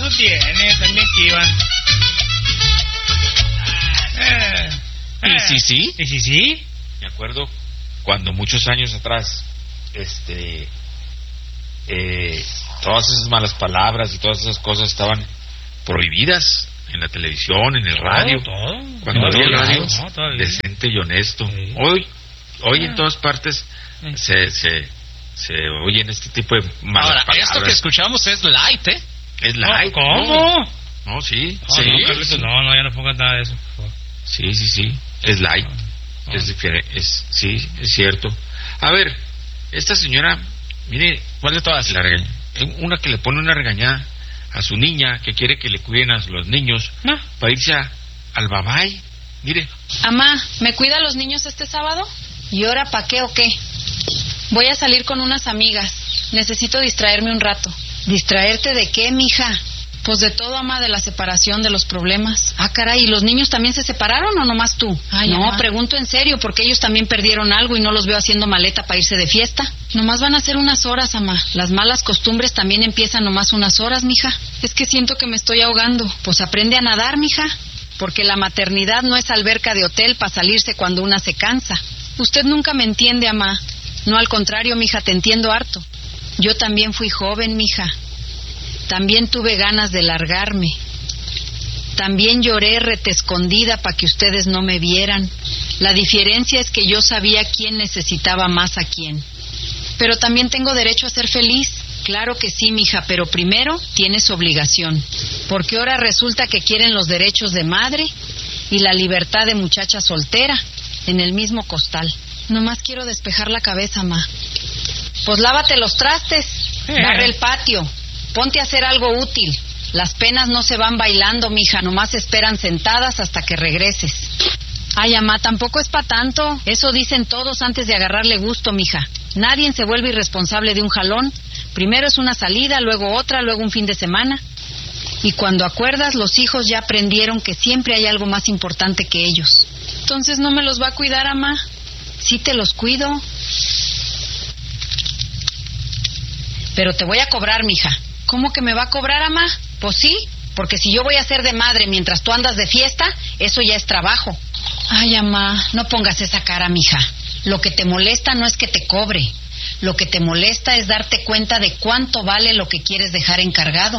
eso tiene, también que iban. ¿Y sí? ¿Y sí? Me acuerdo cuando muchos años atrás, todas esas malas palabras y todas esas cosas estaban prohibidas en la televisión, en el radio. Todo. Cuando había el radio todavía. decente y honesto. Sí. Hoy en todas partes se oyen este tipo de malas Ahora, palabras. esto que escuchamos es light, ¿eh? Es light. ¿Cómo? No, sí. No, sí. no, Carlitos, no, ya no pongas nada de eso, por favor. Sí. Es light. No. Sí, es cierto. A ver, esta señora, mire, ¿Cuál de todas? una que le pone una regañada a su niña, que quiere que le cuiden a los niños, No. para irse al babay. Mire, Amá, ¿me cuida a los niños este sábado? ¿Y ahora pa' qué o qué? Voy a salir con unas amigas. Necesito distraerme un rato. ¿Distraerte de qué, mija? Pues de todo, amá, de la separación, de los problemas. Ah, caray, ¿y los niños también se separaron o nomás tú? Ay, no, amá. pregunto en serio, porque ellos también perdieron algo y no los veo haciendo maleta para irse de fiesta. Nomás van a ser unas horas, amá. Las malas costumbres también empiezan nomás unas horas, mija. Es que siento que me estoy ahogando. Pues aprende a nadar, mija. Porque la maternidad no es alberca de hotel para salirse cuando una se cansa. Usted nunca me entiende, amá. No, al contrario, mija, te entiendo harto. Yo también fui joven, mija. También tuve ganas de largarme. También lloré rete escondida para que ustedes no me vieran. La diferencia es que yo sabía quién necesitaba más a quién. Pero también tengo derecho a ser feliz. Claro que sí, mija, pero primero tienes obligación. Porque ahora resulta que quieren los derechos de madre y la libertad de muchacha soltera en el mismo costal. Nomás quiero despejar la cabeza, ma. Pues lávate los trastes, barre el patio, ponte a hacer algo útil. Las penas no se van bailando, mija, nomás esperan sentadas hasta que regreses. Ay, amá, tampoco es pa' tanto. Eso dicen todos antes de agarrarle gusto, mija. Nadie se vuelve irresponsable de un jalón. Primero es una salida, luego otra, luego un fin de semana. Y cuando acuerdas, los hijos ya aprendieron que siempre hay algo más importante que ellos. Entonces, ¿no me los va a cuidar, amá? Sí te los cuido. Pero te voy a cobrar, mija. ¿Cómo que me va a cobrar, amá? Pues sí, porque si yo voy a ser de madre mientras tú andas de fiesta, eso ya es trabajo. Ay, amá, no pongas esa cara, mija. Lo que te molesta no es que te cobre. Lo que te molesta es darte cuenta de cuánto vale lo que quieres dejar encargado.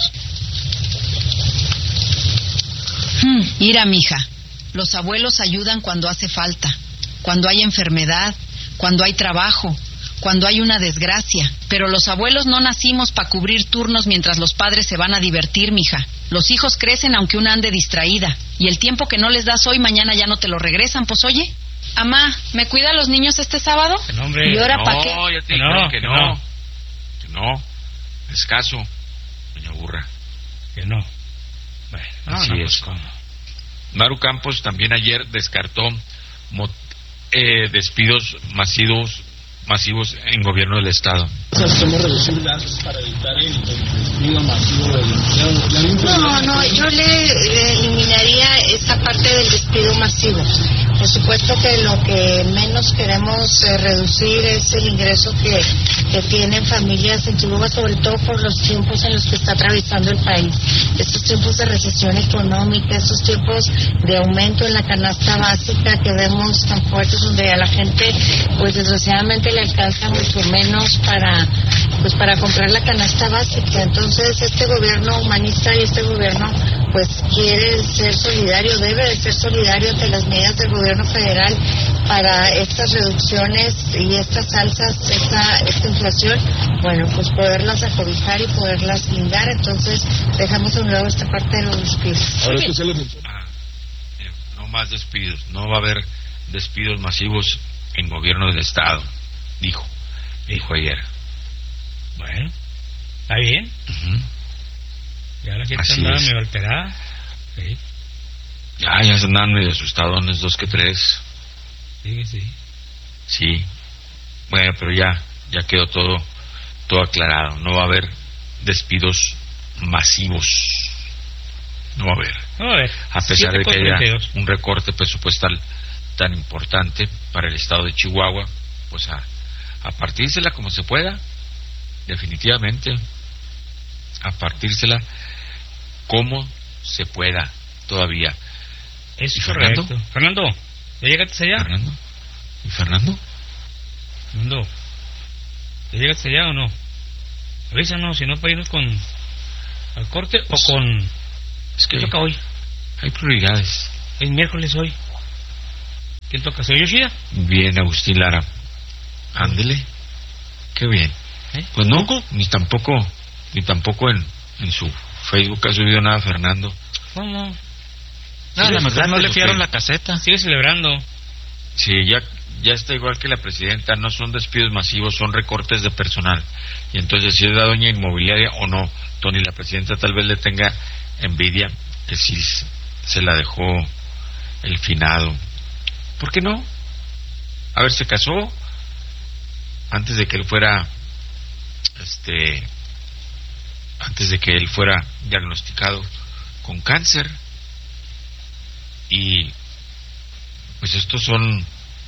Mira, mija, los abuelos ayudan cuando hace falta, cuando hay enfermedad, cuando hay trabajo, cuando hay una desgracia. Pero los abuelos no nacimos para cubrir turnos mientras los padres se van a divertir, mija. Los hijos crecen aunque una ande distraída. Y el tiempo que no les das hoy, mañana ya no te lo regresan, pues oye. Amá, ¿me cuida a los niños este sábado? No, hombre. ¿Y ahora para qué? No, ya te Que dijeron no, que que no. no. Que no. Escaso, doña Burra. Que no. Bueno, Así no, es. pues, ¿cómo? Maru Campos también ayer descartó despidos masivos en gobierno del estado. Hacemos reducir gastos para evitar el despido masivo del empleado. No, yo le eliminaría esa parte del despido masivo. Por supuesto que lo que menos queremos reducir es el ingreso que tienen familias en Tuluá, sobre todo por los tiempos en los que está atravesando el país. Estos tiempos de recesión económica, estos tiempos de aumento en la canasta básica que vemos tan fuertes, donde a la gente, pues desgraciadamente le alcanza mucho menos para comprar la canasta básica. Entonces este gobierno humanista y este gobierno pues quiere ser solidario, debe de ser solidario ante las medidas del gobierno federal para estas reducciones y estas alzas, esta inflación, bueno, pues poderlas acobijar y poderlas blindar. Entonces dejamos a un lado esta parte de los despidos. Ahora que se lo No más despidos, no va a haber despidos masivos en gobierno del estado, dijo ayer. Bueno, está bien. Ujú. Y ahora que Así andaba es. medio alterada. Sí, Ya se andan medio asustadones 2 que 3. sí. Sí. Bueno, pero ya quedó todo aclarado. No va a haber despidos masivos. No va a haber. Vamos a ver. A pesar de que haya 7:42. un recorte presupuestal tan importante para el estado de Chihuahua, pues a partírsela como se pueda, definitivamente, a partírsela como se pueda todavía. Es ¿Y correcto. Fernando? Fernando, ¿ya llegaste allá? ¿Fernando? ¿Y Fernando? Fernando, ¿ya llegaste allá o no? Avísanos, si no, para irnos con al corte o con... Es que ¿Qué toca hoy? hay prioridades. Es miércoles hoy. ¿Quién toca? ¿Soy Yoshida? Bien, Agustín Lara. Ándele. Qué bien. Pues no, ni tampoco en su Facebook ha subido nada Fernando. ¿Cómo? No, a lo mejor no le fiaron la... la caseta. Sigue celebrando. Sí, ya está igual que la presidenta, no son despidos masivos, son recortes de personal. Y entonces, si es la doña inmobiliaria o no, Tony, la presidenta tal vez le tenga envidia que sí se la dejó el finado. ¿Por qué no? A ver, se casó antes de que él fuera antes de que él fuera diagnosticado con cáncer. Y pues estos son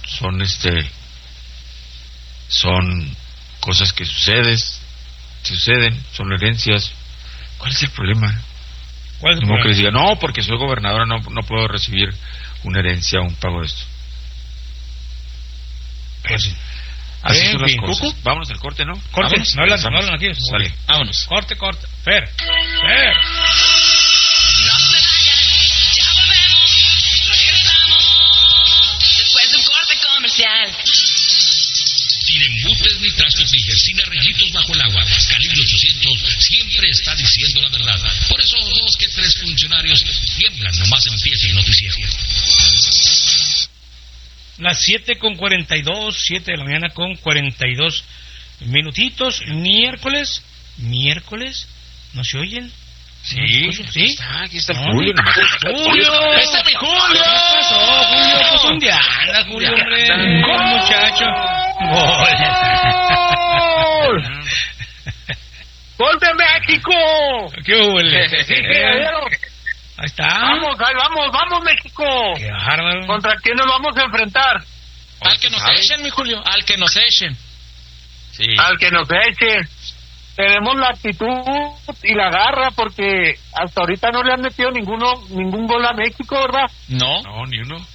cosas que suceden, son herencias. ¿Cuál es el problema? ¿Cuál es el No que problema? les diga, no, porque soy gobernadora, no puedo recibir una herencia o un pago de esto. Pues, Así en son las fin. cosas. Cucu. Vámonos al corte, ¿no? Corte, Vámonos, no hablan regresamos. aquí. Sale. Vámonos. Corte. Fer. Después de un corte comercial. Sin embutes ni trastos ni sin arreglitos bajo el agua. Calibre 800 siempre está diciendo la verdad. Por eso 2 que 3 funcionarios tiemblan nomás empieza el noticiero. Las 7:42, 7 de la mañana con 42 minutitos. Miércoles. ¿No se oyen? Sí, ¿Sí? aquí está el No, Julio. nomás. ¡Julio! ¡Ese es mi Julio! ¿Qué pasó, Julio? Pues un día anda, Julio, hombre. Un muchacho. ¡Gol! ¡Gol de México! ¿Qué huele? Sí, caballero. Ahí está. Vamos México. Qué bárbaro. ¿Contra quién nos vamos a enfrentar? Al que nos echen, mi Julio, al que nos echen. Sí. Al que nos eche. Tenemos la actitud y la garra porque hasta ahorita no le han metido ningún gol a México, ¿verdad? No. No, ni uno.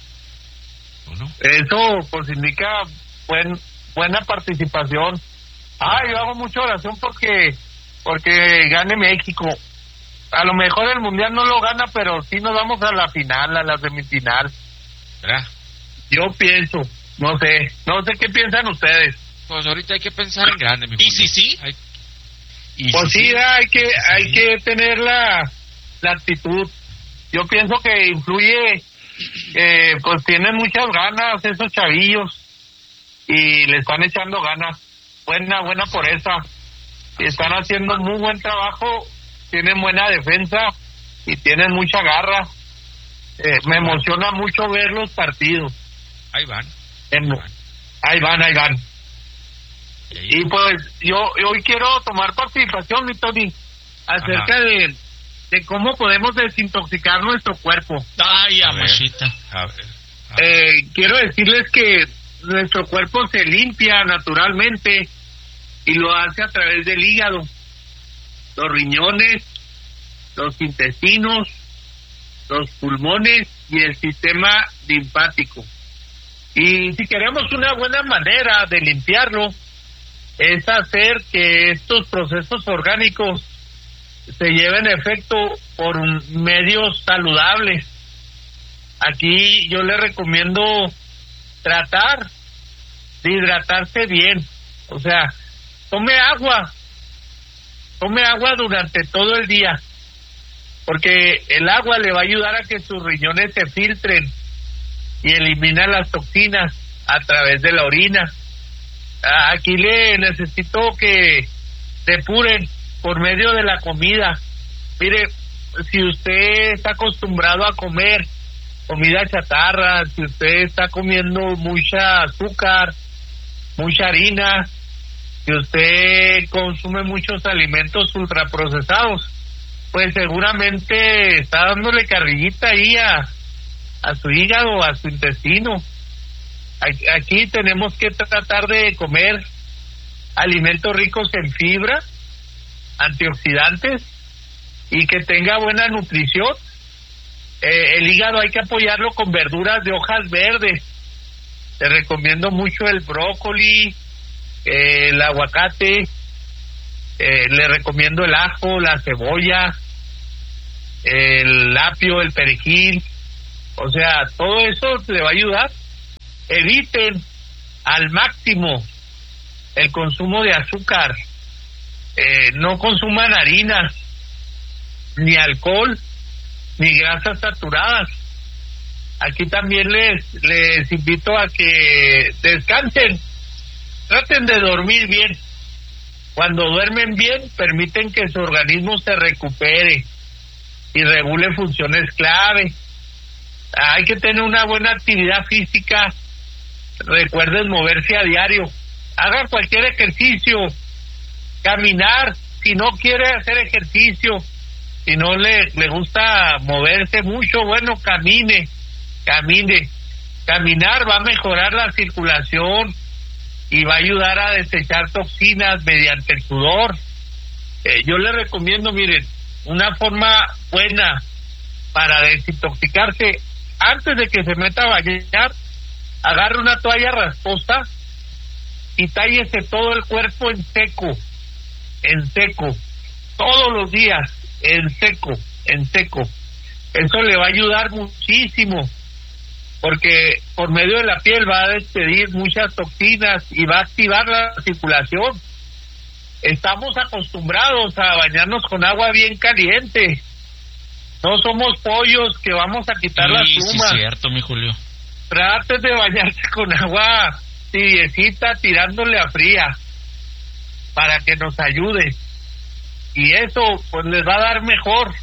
Eso pues indica buena participación. Yo hago mucha oración porque gane México. A lo mejor el mundial no lo gana, pero sí nos vamos a la final, a la semifinal. ¿Verdad? Yo pienso, no sé qué piensan ustedes. Pues ahorita hay que pensar en grande, mi ¿Y Julio. sí? Pues sí, hay que tener la actitud. Yo pienso que influye, pues tienen muchas ganas esos chavillos y le están echando ganas. Buena por esa. Están haciendo muy buen trabajo, tienen buena defensa y tienen mucha garra. Me emociona mucho ver los partidos. Ahí van. Ahí van. Y pues yo hoy quiero tomar participación, mi Tony, acerca de cómo podemos desintoxicar nuestro cuerpo. Ay, A ver. amosita. A ver. Quiero decirles que nuestro cuerpo se limpia naturalmente y lo hace a través del hígado, los riñones, los intestinos, los pulmones y el sistema linfático. Y si queremos una buena manera de limpiarlo, es hacer que estos procesos orgánicos se lleven a efecto por medios saludables. Aquí yo le recomiendo tratar de hidratarse bien, o sea, tome agua durante todo el día, porque el agua le va a ayudar a que sus riñones se filtren y eliminan las toxinas a través de la orina. Aquí le necesito que depuren por medio de la comida. Mire, si usted está acostumbrado a comer comida chatarra, si usted está comiendo mucha azúcar, mucha harina, si usted consume muchos alimentos ultraprocesados, pues seguramente está dándole carrillita ahí a su hígado, a su intestino. Aquí tenemos que tratar de comer alimentos ricos en fibra, antioxidantes y que tenga buena nutrición. El hígado hay que apoyarlo con verduras de hojas verdes. Te recomiendo mucho el brócoli, el aguacate, le recomiendo el ajo, la cebolla, el apio, el perejil. O sea, todo eso le va a ayudar. Eviten al máximo el consumo de azúcar. No consuman harinas, ni alcohol, ni grasas saturadas. Aquí también les invito a que descansen. Traten de dormir bien. Cuando duermen bien, permiten que su organismo se recupere y regule funciones clave. Hay que tener una buena actividad física. Recuerden moverse a diario. Hagan cualquier ejercicio. Caminar. Si no quiere hacer ejercicio, si no le gusta moverse mucho, bueno, camine. Caminar va a mejorar la circulación y va a ayudar a desechar toxinas mediante el sudor. Yo le recomiendo, miren, una forma buena para desintoxicarse. Antes de que se meta a bañar, agarre una toalla rasposa y tállese todo el cuerpo en seco, todos los días, en seco. Eso le va a ayudar muchísimo, porque por medio de la piel va a despedir muchas toxinas y va a activar la circulación. Estamos acostumbrados a bañarnos con agua bien caliente. No somos pollos que vamos a quitar las plumas. Sí, cierto, mi Julio. Trate de bañarse con agua tibiecita, tirándole a fría, para que nos ayude. Y eso, pues, les va a dar mejor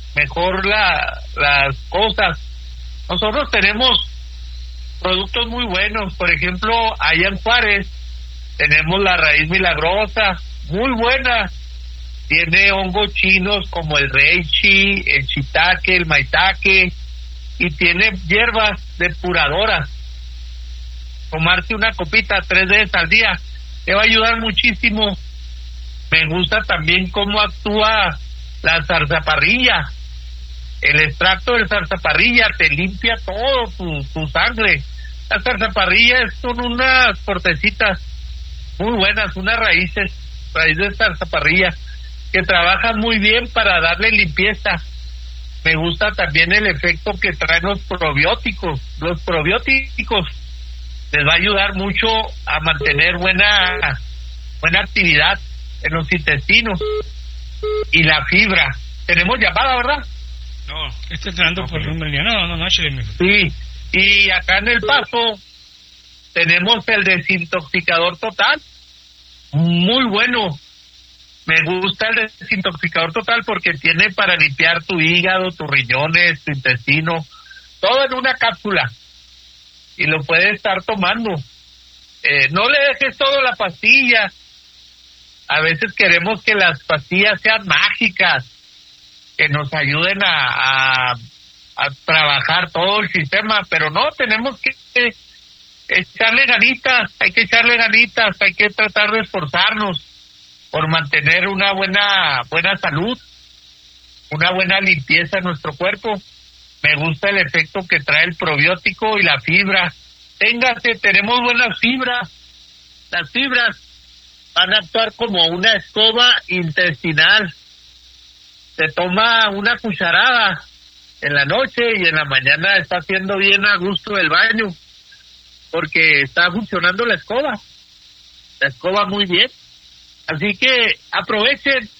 las cosas. Nosotros tenemos productos muy buenos. Por ejemplo, allá en Juárez tenemos la raíz milagrosa, muy buena. Tiene hongos chinos como el reishi, el shiitake, el maitake, y tiene hierbas depuradoras. Tomarse una copita 3 veces al día te va a ayudar muchísimo. Me gusta también cómo actúa la zarzaparrilla. El extracto de zarzaparrilla te limpia todo tu sangre. Las zarzaparrillas son unas cortecitas muy buenas, unas raíces de zarzaparrilla que trabajan muy bien para darle limpieza. Me gusta también el efecto que traen los probióticos. Los probióticos les va a ayudar mucho a mantener buena actividad en los intestinos. Y la fibra. Tenemos llamada, ¿verdad? No, está entrando por rumbo. No, échale. Sí, y acá en El Paso tenemos el desintoxicador total. Muy bueno. Me gusta el desintoxicador total porque tiene para limpiar tu hígado, tus riñones, tu intestino, todo en una cápsula. Y lo puedes estar tomando. No le dejes todo la pastilla. A veces queremos que las pastillas sean mágicas, que nos ayuden a trabajar todo el sistema, pero no, tenemos que echarle ganitas, hay que tratar de esforzarnos por mantener una buena salud, una buena limpieza en nuestro cuerpo. Me gusta el efecto que trae el probiótico y la fibra. Tenemos buenas fibras. Las fibras van a actuar como una escoba intestinal. Se toma una cucharada en la noche y en la mañana está haciendo bien a gusto el baño, porque está funcionando la escoba muy bien. Así que aprovechen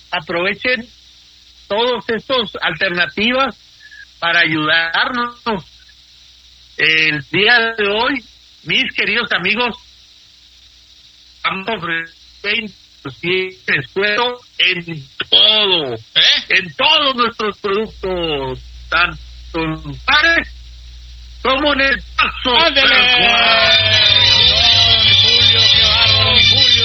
todos estos alternativas para ayudarnos. El día de hoy, mis queridos amigos, vamos a ofrecer descuento en todo, en todos nuestros productos, tanto en Pares como en El Paso. ¡Ándale! ¡Mi Julio, qué bárbaro, mi Julio!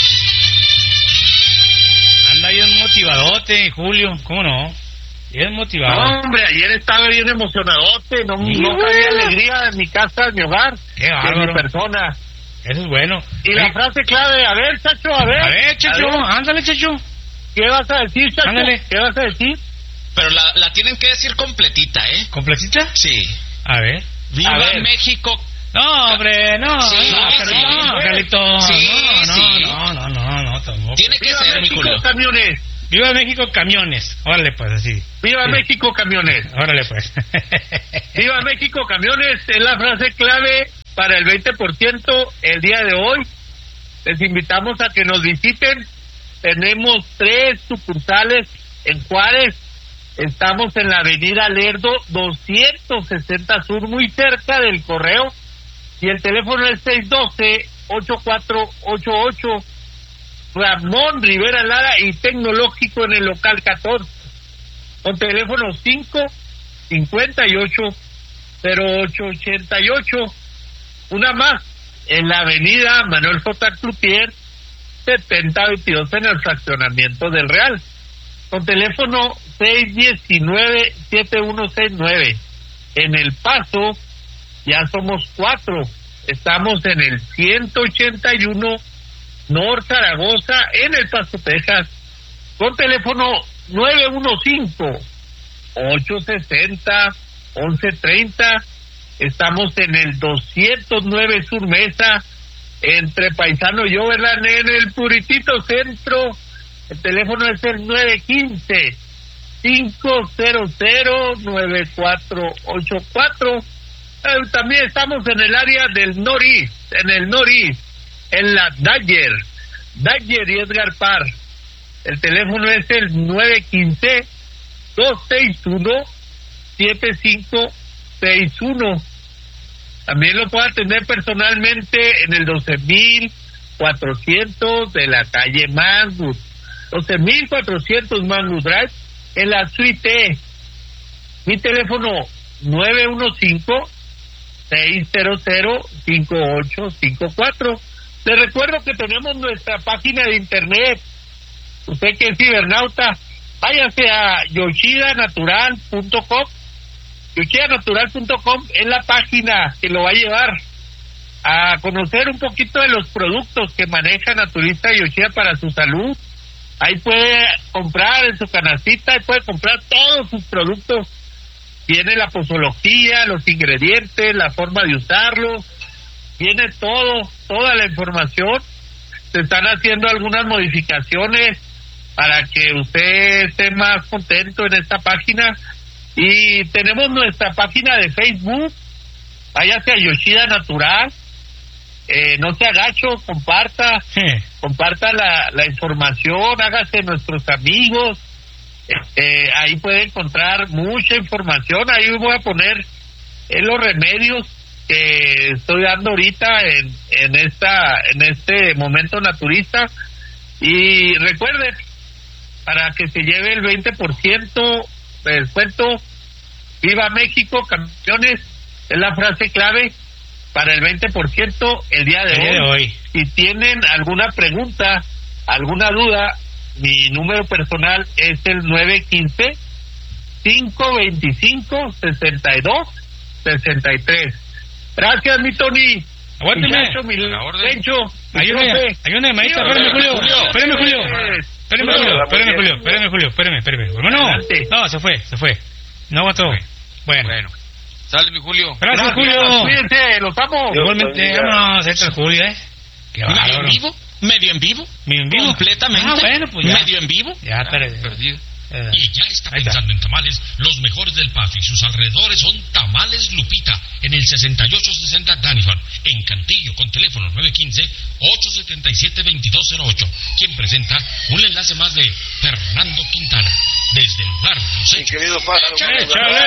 Anda bien motivadote, Julio, ¿cómo no? Bien motivado. No, hombre, ayer estaba bien emocionadote, no cabía alegría en mi casa, en mi hogar, en mi persona. Eso es bueno. Y la frase clave, a ver, Chacho, A ver, Chacho, ándale, Chacho. ¿Qué vas a decir, Chacho? Ándale. ¿Qué vas a decir? Pero la tienen que decir completita, ¿eh? ¿Completita? Sí. A ver. ¡Viva A ver. México! No, hombre, no. Sí, no, sí. no, Carlito. Sí, no, sí. no, tampoco. Tiene que ¡Viva ser, mi México, Julio. camiones! Viva México, camiones. Órale, pues, así. ¡Viva Sí. México, camiones! Órale, pues. ¡Viva México, camiones! Es la frase clave para el 20% el día de hoy. Les invitamos a que nos visiten. Tenemos 3 sucursales en Juárez. Estamos en la avenida Lerdo 260 Sur, muy cerca del correo. Y el teléfono es 612-8488. Ramón Rivera Lara y Tecnológico en el local 14. Con teléfono 558-0888. Una más, en la avenida Manuel J. Cloutier, 7022 en el fraccionamiento del Real. Con teléfono 619-7169. En El Paso ya somos 4. Estamos en el 181 North Zaragoza, en El Paso, Texas. Con teléfono 915-860-1130. Estamos en el 209 Sur Mesa, entre Paisano y Overland, en el puritito centro. El teléfono es el 915-500-9484. También estamos en el área del Norís, en la Dagger y Edgar Parr. El teléfono es el 915-261-7561. También lo puedo atender personalmente en el 12.400 de la calle Mangus, 12.400 Mangus Drive, en la suite E. Mi teléfono 915-600-5854. Les recuerdo que tenemos nuestra página de internet. Usted que es cibernauta, váyase a yoshidanatural.com. Yoshidanatural.com es la página que lo va a llevar a conocer un poquito de los productos que maneja Naturista Yoshida para su salud. Ahí puede comprar en su canastita, ahí puede comprar todos sus productos. Viene la posología, los ingredientes, la forma de usarlo, viene toda la información. Se están haciendo algunas modificaciones para que usted esté más contento en esta página. Y tenemos nuestra página de Facebook. Váyase a Yoshida Natural. No se agacho, comparta la información, hágase nuestros amigos. Ahí puede encontrar mucha información. Ahí voy a poner los remedios que estoy dando ahorita en este momento naturista. Y recuerden, para que se lleve el 20% de descuento, Viva México, campeones, es la frase clave para el 20% el día de hoy. Si tienen alguna pregunta, alguna duda, mi número personal es el 915-525-6263. Gracias, mi Tony. Aguánteme. Pencho, Hay una llamadita. Espérame, Julio. Espérame. Bueno, no, se fue. No aguantó. Bueno. Sale, mi Julio. Gracias, Julio. Cuídense, los amo. Igualmente, vámonos. Ahí está el Julio, Qué bárbaro. ¿Medio en vivo? Completamente. Bueno, pues ya. ¿Medio en vivo? Ya, perdido. Y ya está pensando en tamales, los mejores del Paso y sus alrededores son Tamales Lupita, en el 6860 Danivan, en Cantillo, con teléfono 915-877-2208, quien presenta un enlace más de Fernando Quintana, desde el lugar de los hechos. Querido pájaro, ¡Échale!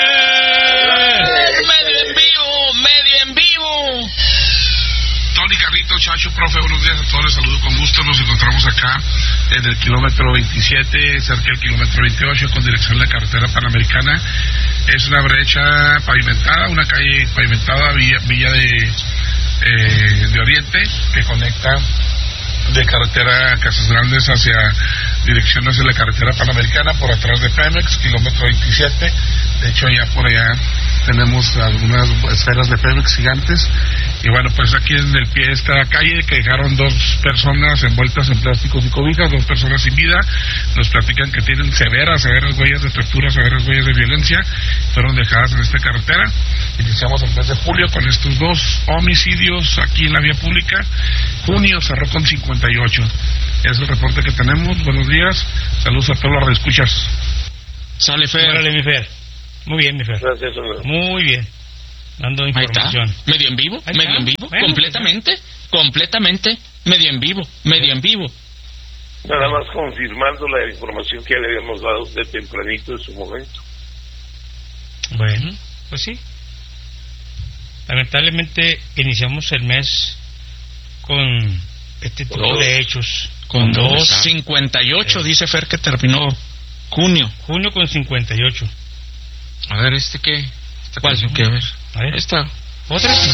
¡Medio en vivo! Tony Carrito, Chacho, profe, buenos días a todos, les saludo con gusto. Nos encontramos acá en el kilómetro 27, cerca del kilómetro 28, con dirección a la carretera Panamericana. Es una brecha pavimentada, una calle pavimentada, villa de Oriente, que conecta de carretera Casas Grandes dirección hacia la carretera Panamericana, por atrás de Pemex, kilómetro 27. De hecho, ya por allá tenemos algunas esferas de Pemex gigantes. Y bueno, pues aquí en el pie de esta calle que dejaron 2 personas envueltas en plásticos y cobijas, 2 personas sin vida. Nos platican que tienen severas huellas de tortura, severas huellas de violencia, fueron dejadas en esta carretera. Iniciamos el mes de julio con estos 2 homicidios aquí en la vía pública. Junio cerró con 58. Es el reporte que tenemos. Buenos días, saludos a todos los radioescuchas. Sale, Fer. Órale, mi Fer. Muy bien, mi Fer. Gracias, hombre. Muy bien. Dando información. Ahí está. Medio en vivo, Ahí medio está. en vivo, Bueno, completamente, medio en vivo, medio en vivo. Nada más confirmando la información que ya le habíamos dado de tempranito en su momento. Bueno, pues sí. Lamentablemente iniciamos el mes con este tipo de hechos. Con 2. 58, dice Fer que terminó junio. Junio con 58. A ver, ¿qué? ¿Cuál? ¿Qué? A ver. A ver. Esta. ¿Otra?